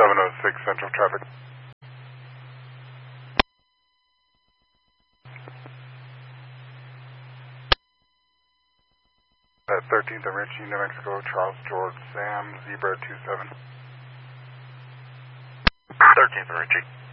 1106 Central Traffic. 13th and Ritchie, New Mexico, Charles George, Sam, Zebra 27. 13th and Ritchie.